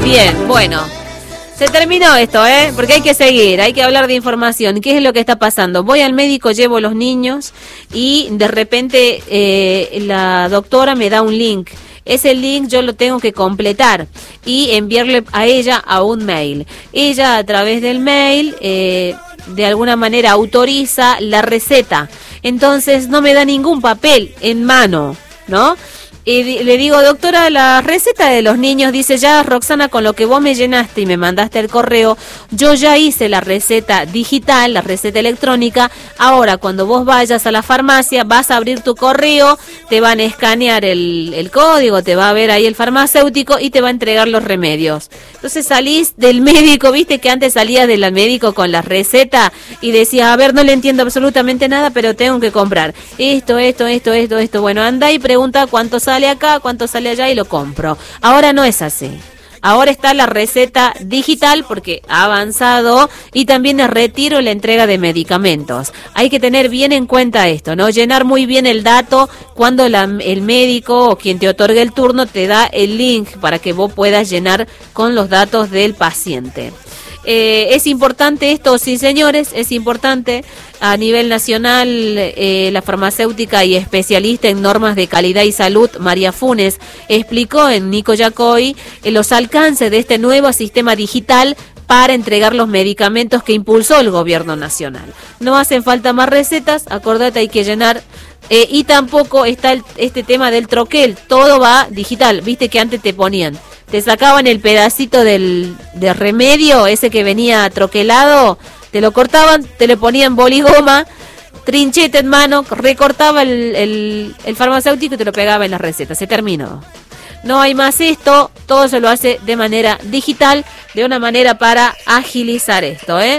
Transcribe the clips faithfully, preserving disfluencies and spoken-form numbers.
Bien, bueno. Se terminó esto, ¿eh? Porque hay que seguir, hay que hablar de información. ¿Qué es lo que está pasando? Voy al médico, llevo los niños y de repente eh, la doctora me da un link. Ese link yo lo tengo que completar y enviarle a ella a un mail. Ella a través del mail eh, de alguna manera autoriza la receta. Entonces no me da ningún papel en mano, ¿no? Y le digo, doctora, la receta de los niños, dice, ya Roxana, con lo que vos me llenaste y me mandaste el correo, yo ya hice la receta digital, la receta electrónica. Ahora cuando vos vayas a la farmacia vas a abrir tu correo, te van a escanear el, el código, te va a ver ahí el farmacéutico y te va a entregar los remedios. Entonces salís del médico, viste que antes salías del médico con la receta y decías, a ver, no le entiendo absolutamente nada, pero tengo que comprar esto, esto, esto, esto, esto. Bueno, anda y pregunta cuánto sale acá, cuánto sale allá y lo compro. Ahora no es así. Ahora está la receta digital porque ha avanzado y también el retiro y la entrega de medicamentos. Hay que tener bien en cuenta esto, ¿no? Llenar muy bien el dato cuando la, el médico o quien te otorgue el turno te da el link para que vos puedas llenar con los datos del paciente. Eh, es importante esto, sí señores, es importante. A nivel nacional, eh, la farmacéutica y especialista en normas de calidad y salud, María Funes, explicó en Nico Yacoy eh, los alcances de este nuevo sistema digital para entregar los medicamentos que impulsó el gobierno nacional. No hacen falta más recetas, acordate, hay que llenar. Eh, y tampoco está el, este tema del troquel, todo va digital. Viste que antes te ponían, te sacaban el pedacito del de remedio, ese que venía troquelado, te lo cortaban, te le ponían boligoma, trinchete en mano, recortaba el, el, el farmacéutico y te lo pegaba en las recetas. Se terminó. No hay más esto, todo se lo hace de manera digital, de una manera para agilizar esto, ¿eh?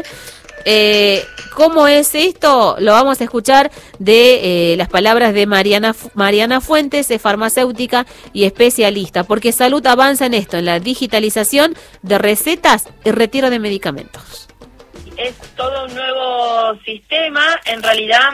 Eh, ¿Cómo es esto? Lo vamos a escuchar de eh, las palabras de Mariana, Mariana Fuentes, es farmacéutica y especialista, porque salud avanza en esto, en la digitalización de recetas y retiro de medicamentos. Es todo un nuevo sistema, en realidad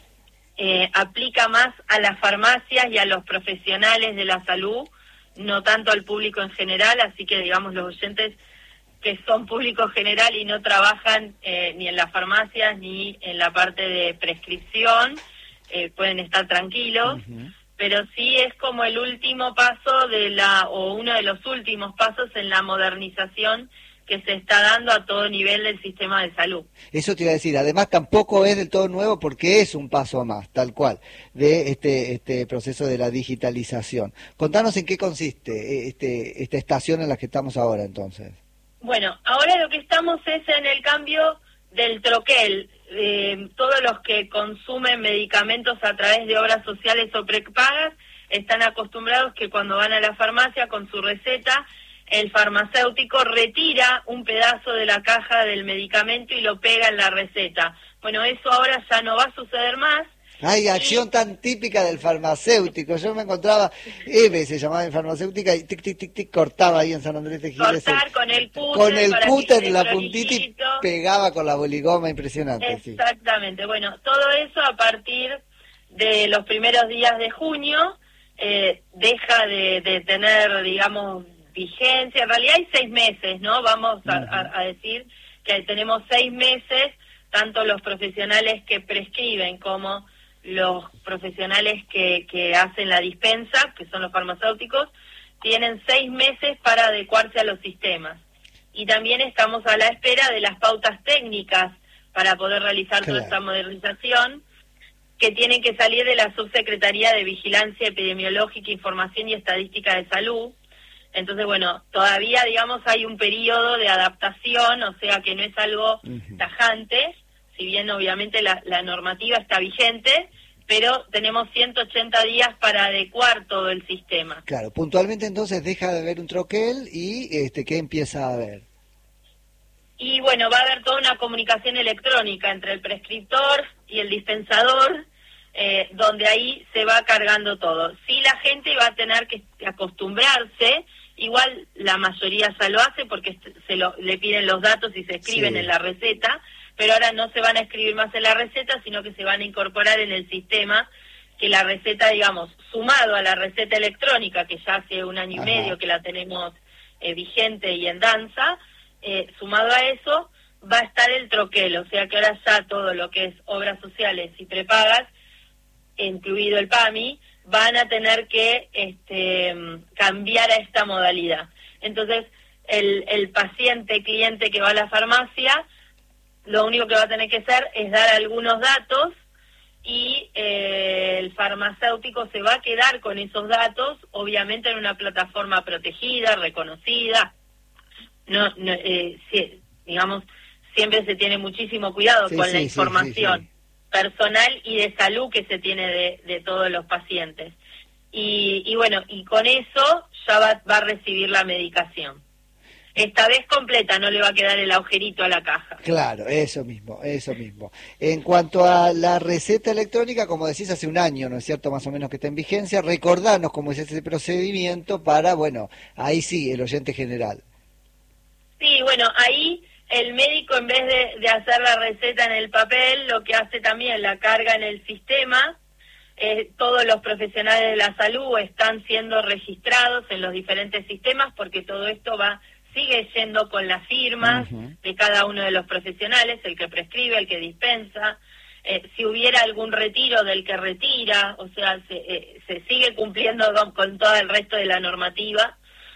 eh, aplica más a las farmacias y a los profesionales de la salud, no tanto al público en general, así que digamos los oyentes que son público general y no trabajan eh, ni en las farmacias ni en la parte de prescripción, eh, pueden estar tranquilos, uh-huh. Pero sí es como el último paso de la, o uno de los últimos pasos en la modernización que se está dando a todo nivel del sistema de salud. Eso te iba a decir, además tampoco es del todo nuevo porque es un paso más, tal cual, de este este proceso de la digitalización. Contanos en qué consiste este esta estación en la que estamos ahora entonces. Bueno, ahora lo que estamos es en el cambio del troquel. Eh, todos los que consumen medicamentos a través de obras sociales o prepagas están acostumbrados que cuando van a la farmacia con su receta, el farmacéutico retira un pedazo de la caja del medicamento y lo pega en la receta. Bueno, eso ahora ya no va a suceder más. Ay, acción y... tan típica del farmacéutico. Yo me encontraba, Eve se llamaba en farmacéutica, y tic, tic, tic, tic, cortaba ahí en San Andrés de Giles. Cortar el, con el cúter. Con el cúter, la puntita y pegaba con la boligoma, impresionante. Exactamente. Sí. Bueno, todo eso a partir de los primeros días de junio eh, deja de, de tener, digamos, vigencia. En realidad hay seis meses, ¿no? Vamos a, a, a decir que tenemos seis meses, tanto los profesionales que prescriben como los profesionales que, que hacen la dispensa, que son los farmacéuticos, tienen seis meses para adecuarse a los sistemas. Y también estamos a la espera de las pautas técnicas para poder realizar claro. toda esta modernización, que tienen que salir de la Subsecretaría de Vigilancia Epidemiológica, Información y Estadística de Salud. Entonces, bueno, todavía, digamos, hay un periodo de adaptación, o sea que no es algo uh-huh. tajante, si bien obviamente la, la normativa está vigente, pero tenemos ciento ochenta días para adecuar todo el sistema. Claro, puntualmente entonces deja de haber un troquel y este ¿qué empieza a haber? Y bueno, va a haber toda una comunicación electrónica entre el prescriptor y el dispensador, eh, donde ahí se va cargando todo. Sí, la gente va a tener que acostumbrarse, igual la mayoría ya lo hace porque se lo, le piden los datos y se escriben sí. en la receta, pero ahora no se van a escribir más en la receta, sino que se van a incorporar en el sistema, que la receta, digamos, sumado a la receta electrónica, que ya hace un año Ajá. y medio que la tenemos eh, vigente y en danza, eh, sumado a eso va a estar el troquel, o sea que ahora ya todo lo que es obras sociales y prepagas, incluido el P A M I, van a tener que este, cambiar a esta modalidad. Entonces, el, el paciente, cliente que va a la farmacia, lo único que va a tener que hacer es dar algunos datos y eh, el farmacéutico se va a quedar con esos datos, obviamente en una plataforma protegida, reconocida. No, no eh, si, digamos, siempre se tiene muchísimo cuidado sí, con sí, la información sí, sí, sí. personal y de salud que se tiene de, de todos los pacientes. Y, y bueno, y con eso ya va, va a recibir la medicación. Esta vez completa, no le va a quedar el agujerito a la caja. Claro, eso mismo, eso mismo. En cuanto a la receta electrónica, como decís, hace un año, ¿no es cierto?, más o menos que está en vigencia, recordarnos cómo es ese procedimiento para, bueno, ahí sí, el oyente general. Sí, bueno, ahí el médico, en vez de, de hacer la receta en el papel, lo que hace también, la carga en el sistema. Eh, todos los profesionales de la salud están siendo registrados en los diferentes sistemas porque todo esto va sigue yendo con las firmas uh-huh. de cada uno de los profesionales, el que prescribe, el que dispensa. Eh, si hubiera algún retiro del que retira, o sea, se, eh, se sigue cumpliendo con, con todo el resto de la normativa.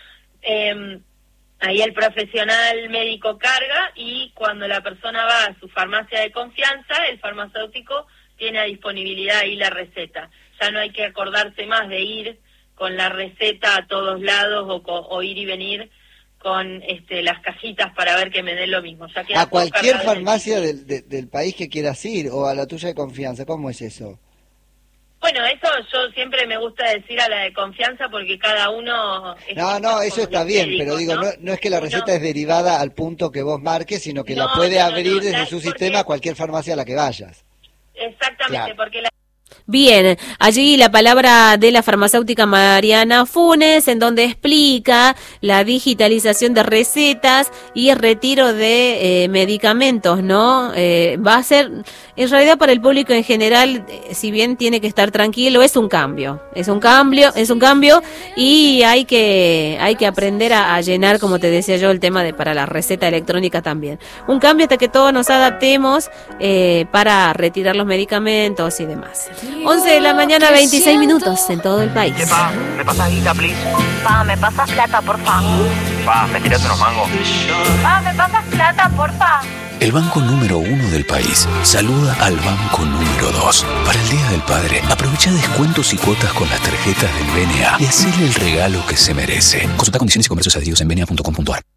Eh, ahí el profesional médico carga y cuando la persona va a su farmacia de confianza, el farmacéutico tiene a disponibilidad ahí la receta. Ya no hay que acordarse más de ir con la receta a todos lados o, o ir y venir con este, las cajitas para ver que me den lo mismo. Ya a cualquier farmacia del, de, del país que quieras ir o a la tuya de confianza, ¿cómo es eso? Bueno, eso yo siempre me gusta decir a la de confianza porque cada uno... No, no, eso está bien, médicos, pero digo, ¿no? No, no es que la receta no. es derivada al punto que vos marques, sino que no, la puede no, abrir no, desde la, su porque... sistema a cualquier farmacia a la que vayas. Exactamente, claro. porque la... Bien, allí la palabra de la farmacéutica Mariana Funes, en donde explica la digitalización de recetas y el retiro de eh, medicamentos, ¿no? Eh, va a ser, en realidad para el público en general, eh, si bien tiene que estar tranquilo, es un cambio, es un cambio, es un cambio y hay que hay que aprender a, a llenar, como te decía yo, el tema de para la receta electrónica también. Un cambio hasta que todos nos adaptemos eh, para retirar los medicamentos y demás. once de la mañana, veintiséis minutos en todo el país. ¿Qué pa? ¿Me pasas guita, please? Pa, ¿me pasas plata, porfa? Pa, ¿me tiras unos mangos? Pa, ¿me pasas plata, porfa? El banco número uno del país saluda al banco número dos. Para el Día del Padre, aprovecha descuentos y cuotas con las tarjetas del B N A y hacele el regalo que se merece. Consulta condiciones y comercios adheridos en b n a punto com punto a r.